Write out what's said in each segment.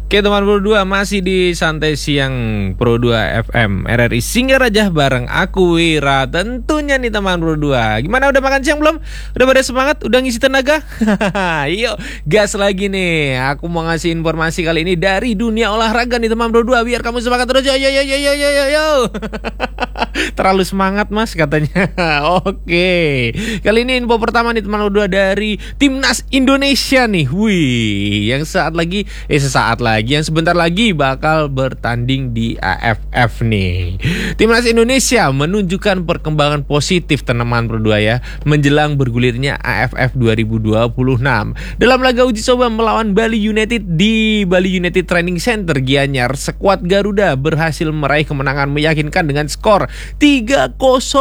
Oke teman Pro 2, masih di Santai Siang Pro 2 FM RRI Singaraja bareng aku Wira. Tentunya nih teman Pro 2. Gimana, udah makan siang belum? Udah pada semangat? Udah ngisi tenaga? Yuk gas lagi nih. Aku mau ngasih informasi kali ini dari dunia olahraga nih teman Pro 2, biar kamu semangat terus. Yo. Terlalu semangat mas katanya. Oke. Kali ini info pertama nih teman Pro 2 dari Timnas Indonesia nih. Wih, yang yang sebentar lagi bakal bertanding di AFF nih. Timnas Indonesia menunjukkan perkembangan positif teman Pro 2 ya, menjelang bergulirnya AFF 2026. Dalam laga uji coba melawan Bali United di Bali United Training Center Gianyar, skuad Garuda berhasil meraih kemenangan meyakinkan dengan skor 3-0.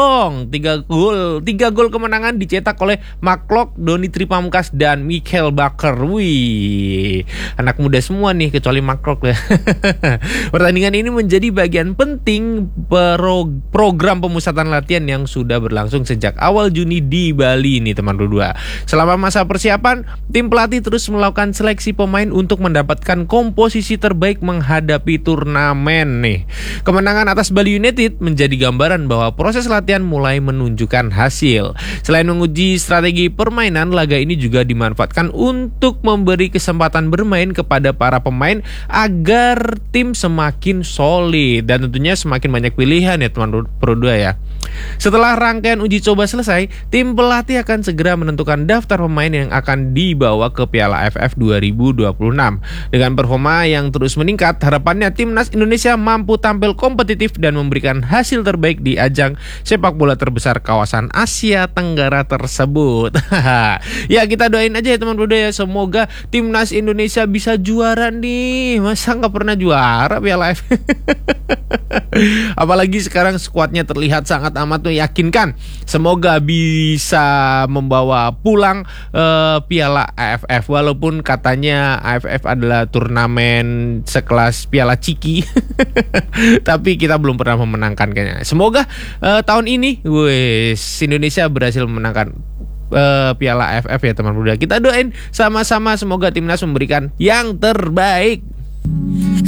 3 gol kemenangan dicetak oleh Maklok, Doni Tripamungkas dan Michael Baker. Wih, anak muda semua nih kecuali Makrok ya. Pertandingan ini menjadi bagian penting program pemusatan latihan yang sudah berlangsung sejak awal Juni di Bali nih teman Pro 2. Selama masa persiapan, tim pelatih terus melakukan seleksi pemain untuk mendapatkan komposisi terbaik menghadapi turnamen nih. Kemenangan atas Bali United menjadi gambaran bahwa proses latihan mulai menunjukkan hasil. Selain menguji strategi permainan, laga ini juga dimanfaatkan untuk memberi kesempatan bermain kepada para pemain agar tim semakin solid dan tentunya semakin banyak pilihan ya teman Pro 2 ya. Setelah rangkaian uji coba selesai, tim pelatih akan segera menentukan daftar pemain yang akan dibawa ke Piala AFF 2026. Dengan performa yang terus meningkat, harapannya timnas Indonesia mampu tampil kompetitif dan memberikan hasil terbaik di ajang sepak bola terbesar kawasan Asia Tenggara tersebut. Ya, kita doain aja ya teman Pro 2 ya, semoga timnas Indonesia bisa juara nih. Masa nggak pernah juara Piala AFF? Apalagi sekarang skuadnya terlihat sangat amat meyakinkan. Semoga bisa membawa pulang Piala AFF. Walaupun katanya AFF adalah turnamen sekelas Piala Ciki, tapi kita belum pernah memenangkan kayaknya. Semoga tahun ini Indonesia berhasil memenangkan Piala AFF ya teman muda. Kita doain sama-sama, semoga timnas memberikan yang terbaik.